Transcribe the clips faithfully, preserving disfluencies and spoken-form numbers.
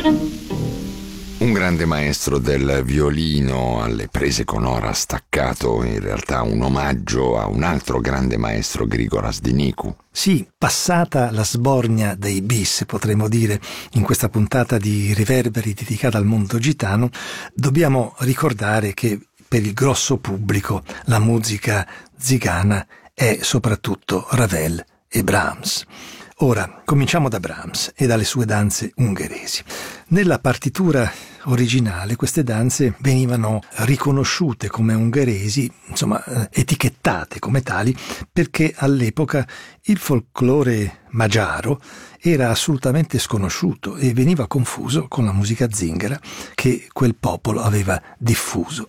Un grande maestro del violino alle prese con ora staccato, in realtà un omaggio a un altro grande maestro, Grigoras Dinicu. Sì, passata la sbornia dei bis, potremmo dire, in questa puntata di Riverberi dedicata al mondo gitano, dobbiamo ricordare che per il grosso pubblico la musica zigana è soprattutto Ravel e Brahms. Ora, cominciamo da Brahms e dalle sue danze ungheresi. Nella partitura originale queste danze venivano riconosciute come ungheresi, insomma etichettate come tali, perché all'epoca il folklore magiaro era assolutamente sconosciuto e veniva confuso con la musica zingara che quel popolo aveva diffuso.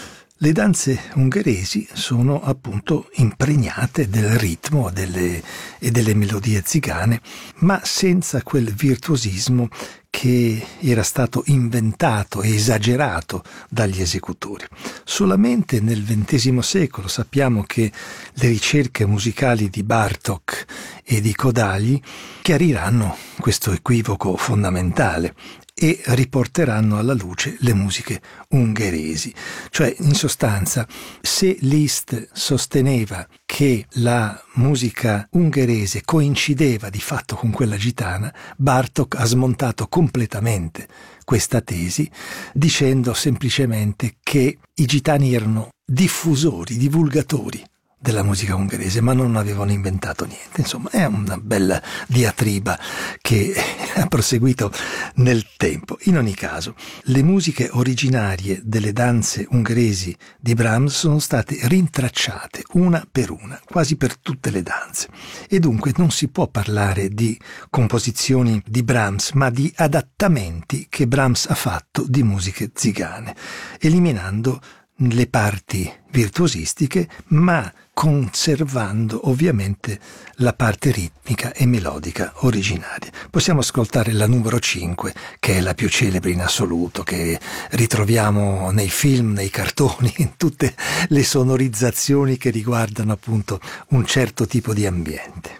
Le danze ungheresi sono appunto impregnate del ritmo delle, e delle melodie zigane, ma senza quel virtuosismo che era stato inventato e esagerato dagli esecutori. Solamente nel ventesimo secolo sappiamo che le ricerche musicali di Bartók e di Kodály chiariranno questo equivoco fondamentale e riporteranno alla luce le musiche ungheresi. Cioè, in sostanza, se Liszt sosteneva che la musica ungherese coincideva di fatto con quella gitana, Bartók ha smontato completamente questa tesi, dicendo semplicemente che i gitani erano diffusori, divulgatori della musica ungherese, ma non avevano inventato niente. Insomma, è una bella diatriba che ha proseguito nel tempo. In ogni caso, le musiche originarie delle danze ungheresi di Brahms sono state rintracciate una per una, quasi per tutte le danze. E dunque non si può parlare di composizioni di Brahms, ma di adattamenti che Brahms ha fatto di musiche zigane, eliminando le parti virtuosistiche, ma conservando ovviamente la parte ritmica e melodica originaria. Possiamo ascoltare la numero cinque, che è la più celebre in assoluto, che ritroviamo nei film, nei cartoni, in tutte le sonorizzazioni che riguardano appunto un certo tipo di ambiente.